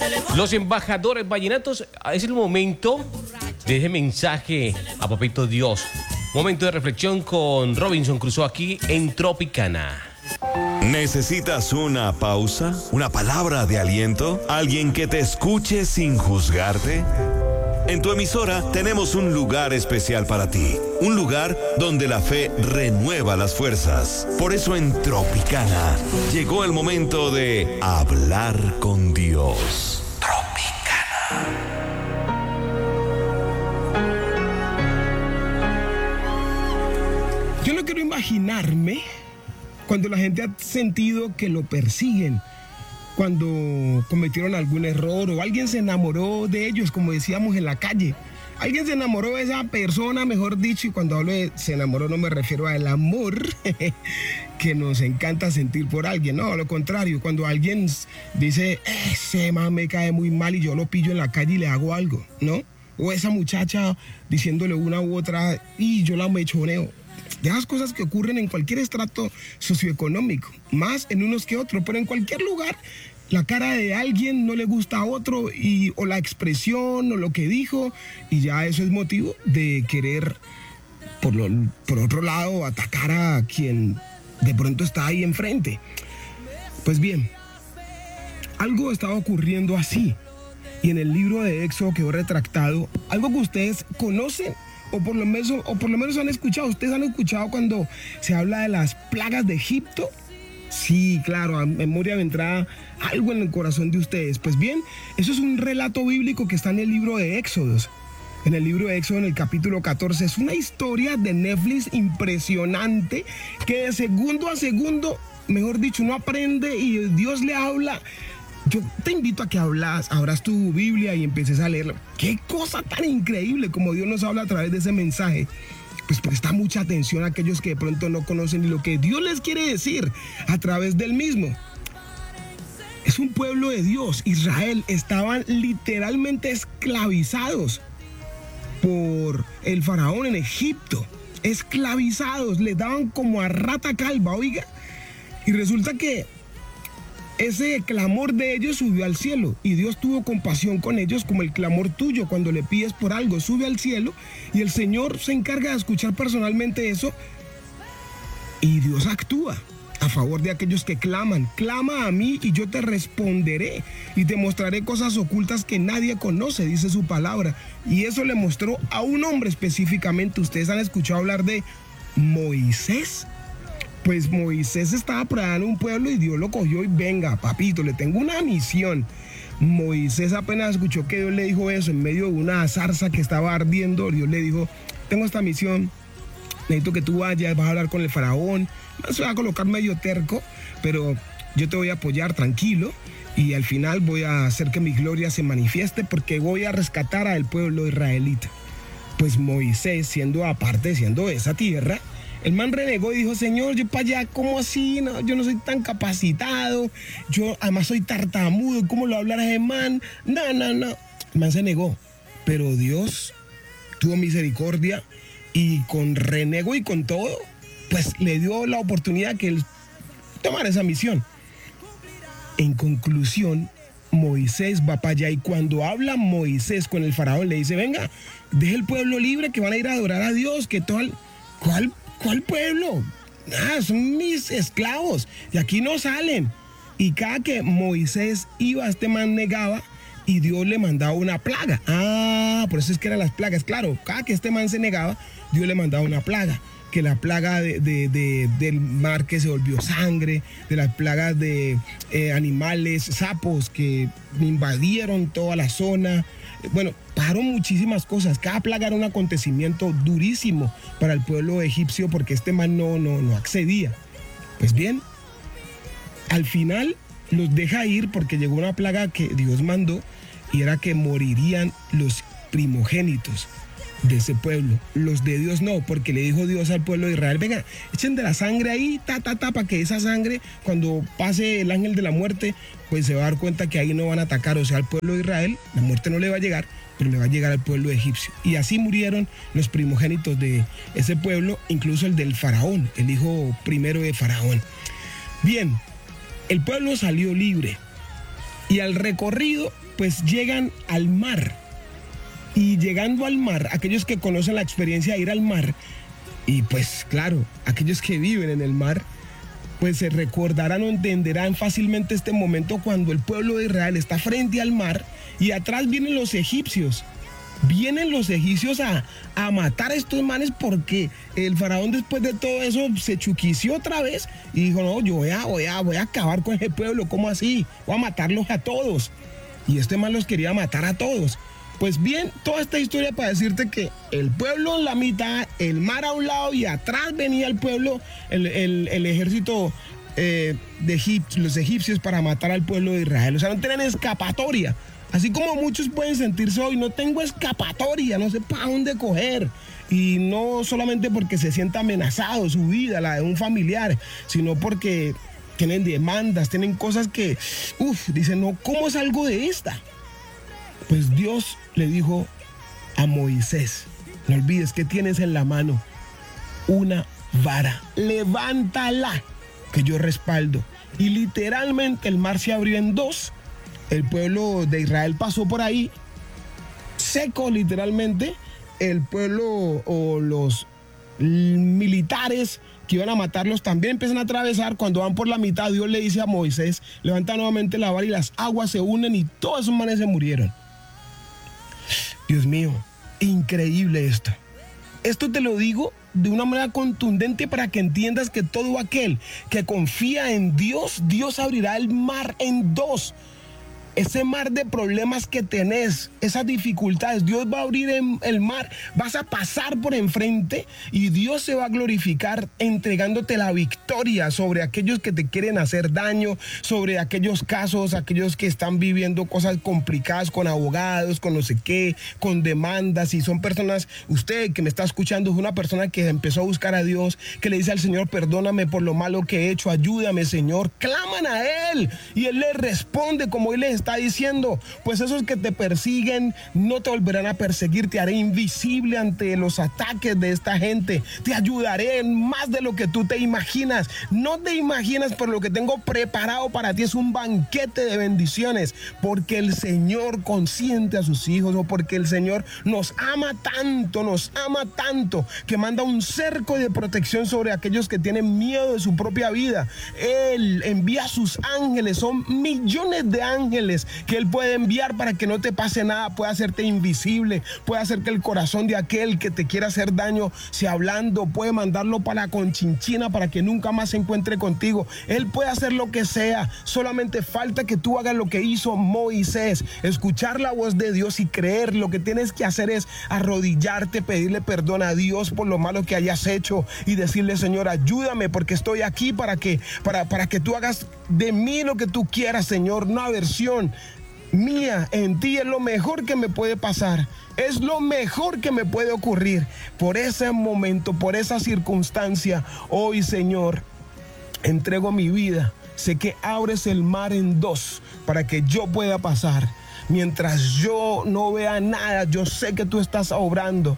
Los embajadores vallenatos, es el momento de ese mensaje a Papito Dios. Momento de reflexión con Robinson Crusoe aquí en Tropicana. ¿Necesitas una pausa? ¿Una palabra de aliento? ¿Alguien que te escuche sin juzgarte? En tu emisora tenemos un lugar especial para ti. Un lugar donde la fe renueva las fuerzas. Por eso en Tropicana llegó el momento de hablar con Dios. Tropicana. Yo no quiero imaginarme cuando la gente ha sentido que lo persiguen, cuando cometieron algún error o alguien se enamoró de ellos, como decíamos en la calle. Alguien se enamoró de esa persona, mejor dicho, y cuando hablo de se enamoró no me refiero al amor que nos encanta sentir por alguien, no, a lo contrario, cuando alguien dice, ese man me cae muy mal y yo lo pillo en la calle y le hago algo, ¿no? O esa muchacha diciéndole una u otra y yo la mechoneo. De esas cosas que ocurren en cualquier estrato socioeconómico, más en unos que otros, pero en cualquier lugar, la cara de alguien no le gusta a otro o la expresión o lo que dijo, y ya eso es motivo de querer, por otro lado, atacar a quien de pronto está ahí enfrente. Pues bien, algo estaba ocurriendo así, y en el libro de Éxodo quedó retratado algo que ustedes conocen, o por lo menos han escuchado. ¿Ustedes han escuchado cuando se habla de las plagas de Egipto? Sí, claro, a memoria vendrá algo en el corazón de ustedes. Pues bien, eso es un relato bíblico que está en el libro de Éxodos. En el libro de Éxodo, en el capítulo 14, es una historia de Netflix impresionante que de segundo a segundo, mejor dicho, uno aprende y Dios le habla. Yo te invito a que abras tu Biblia y empieces a leerla. ¡Qué cosa tan increíble como Dios nos habla a través de ese mensaje! Pues presta mucha atención a aquellos que de pronto no conocen ni lo que Dios les quiere decir a través del mismo. Es un pueblo de Dios. Israel estaban literalmente esclavizados por el faraón en Egipto. Esclavizados, les daban como a rata calva, oiga. Y resulta que ese clamor de ellos subió al cielo y Dios tuvo compasión con ellos, como el clamor tuyo cuando le pides por algo sube al cielo, y el Señor se encarga de escuchar personalmente eso, y Dios actúa a favor de aquellos que claman. Clama a mí y yo te responderé y te mostraré cosas ocultas que nadie conoce, dice su palabra. Y eso le mostró a un hombre específicamente. Ustedes han escuchado hablar de Moisés. Pues Moisés estaba por allá en un pueblo y Dios lo cogió y venga, papito, le tengo una misión. Moisés apenas escuchó que Dios le dijo eso en medio de una zarza que estaba ardiendo. Dios le dijo, tengo esta misión, necesito que tú vayas, vas a hablar con el faraón, se va a colocar medio terco, pero yo te voy a apoyar, tranquilo, y al final voy a hacer que mi gloria se manifieste porque voy a rescatar al pueblo israelita. Pues Moisés, siendo de esa tierra, el man renegó y dijo, Señor, yo para allá, ¿cómo así? No, yo no soy tan capacitado, yo además soy tartamudo, ¿cómo lo hablará ese man? No. El man se negó, pero Dios tuvo misericordia y con renego y con todo, pues le dio la oportunidad que él tomara esa misión. En conclusión, Moisés va para allá y cuando habla Moisés con el faraón le dice, venga, deje el pueblo libre que van a ir a adorar a Dios, que todo el... ¿Cuál pueblo? Son mis esclavos y aquí no salen. Y cada que Moisés iba, este man negaba y Dios le mandaba una plaga. Por eso es que eran las plagas. Claro, cada que este man se negaba, Dios le mandaba una plaga. Que la plaga del mar que se volvió sangre, de las plagas de animales, sapos que invadieron toda la zona. Bueno, pasaron muchísimas cosas. Cada plaga era un acontecimiento durísimo para el pueblo egipcio porque este man no accedía. Pues bien, al final los deja ir porque llegó una plaga que Dios mandó y era que morirían los primogénitos de ese pueblo. Los de Dios no, porque le dijo Dios al pueblo de Israel, venga, echen de la sangre ahí, para que esa sangre, cuando pase el ángel de la muerte, pues se va a dar cuenta que ahí no van a atacar, o sea, al pueblo de Israel, la muerte no le va a llegar, pero le va a llegar al pueblo egipcio. Y así murieron los primogénitos de ese pueblo, incluso el del faraón, el hijo primero de faraón. Bien, el pueblo salió libre y al recorrido pues llegan al mar. Y llegando al mar, aquellos que conocen la experiencia de ir al mar, y pues claro, aquellos que viven en el mar, pues se recordarán o entenderán fácilmente este momento cuando el pueblo de Israel está frente al mar y atrás vienen los egipcios. Vienen los egipcios a matar a estos manes porque el faraón después de todo eso se chuquició otra vez y dijo, no, yo voy a acabar con ese pueblo, ¿cómo así? Voy a matarlos a todos. Y este man los quería matar a todos. Pues bien, toda esta historia para decirte que el pueblo en la mitad, el mar a un lado y atrás venía el pueblo, el ejército los egipcios para matar al pueblo de Israel. O sea, no tenían escapatoria. Así como muchos pueden sentirse hoy, no tengo escapatoria, no sé para dónde coger. Y no solamente porque se sienta amenazado su vida, la de un familiar, sino porque tienen demandas, tienen cosas que, dicen, no, ¿cómo salgo de esta? Pues Dios le dijo a Moisés, no olvides que tienes en la mano una vara, levántala, que yo respaldo. Y literalmente el mar se abrió en dos, el pueblo de Israel pasó por ahí, seco literalmente, el pueblo o los militares que iban a matarlos también empiezan a atravesar. Cuando van por la mitad, Dios le dice a Moisés, levanta nuevamente la vara y las aguas se unen y todos esos manes se murieron. Dios mío, increíble esto. Esto te lo digo de una manera contundente para que entiendas que todo aquel que confía en Dios, Dios abrirá el mar en dos. Ese mar de problemas que tenés, esas dificultades, Dios va a abrir el mar, vas a pasar por enfrente y Dios se va a glorificar entregándote la victoria sobre aquellos que te quieren hacer daño, sobre aquellos casos, aquellos que están viviendo cosas complicadas con abogados, con no sé qué, con demandas. Y son personas, usted que me está escuchando es una persona que empezó a buscar a Dios, que le dice al Señor, perdóname por lo malo que he hecho, ayúdame, Señor. Claman a Él y Él les responde como Él les está diciendo, pues esos que te persiguen no te volverán a perseguir, te haré invisible ante los ataques de esta gente, te ayudaré en más de lo que tú te imaginas, no te imaginas, pero lo que tengo preparado para ti es un banquete de bendiciones, porque el Señor consiente a sus hijos, o porque el Señor nos ama tanto, que manda un cerco de protección sobre aquellos que tienen miedo de su propia vida. Él envía a sus ángeles, son millones de ángeles que Él puede enviar para que no te pase nada, puede hacerte invisible, puede hacer que el corazón de aquel que te quiera hacer daño sea blando, puede mandarlo para la Conchinchina para que nunca más se encuentre contigo. Él puede hacer lo que sea, solamente falta que tú hagas lo que hizo Moisés, escuchar la voz de Dios y creer. Lo que tienes que hacer es arrodillarte, pedirle perdón a Dios por lo malo que hayas hecho y decirle, Señor, ayúdame porque estoy aquí para que tú hagas de mí lo que tú quieras, Señor. Una versión mía en ti es lo mejor que me puede pasar, es lo mejor que me puede ocurrir. Por ese momento, por esa circunstancia, hoy, Señor, entrego mi vida. Sé que abres el mar en dos para que yo pueda pasar. Mientras yo no vea nada, yo sé que tú estás obrando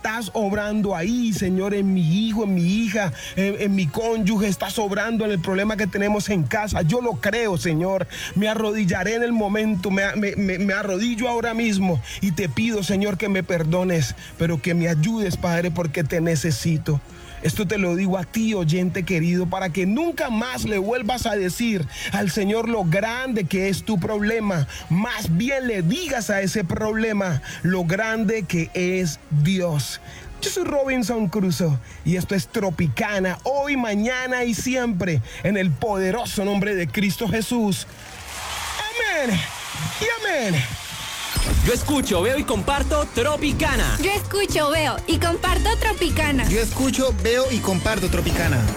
ahí, Señor, en mi hijo, en mi hija, en mi cónyuge, estás obrando en el problema que tenemos en casa. Yo lo creo, Señor. Me arrodillaré en el momento, me arrodillo ahora mismo y te pido, Señor, que me perdones, pero que me ayudes, Padre, porque te necesito. Esto te lo digo a ti, oyente querido, para que nunca más le vuelvas a decir al Señor lo grande que es tu problema. Más bien le digas a ese problema lo grande que es Dios. Yo soy Robinson Crusoe y esto es Tropicana, hoy, mañana y siempre, en el poderoso nombre de Cristo Jesús. Amén y amén. Yo escucho, veo y comparto Tropicana. Yo escucho, veo y comparto Tropicana. Yo escucho, veo y comparto Tropicana.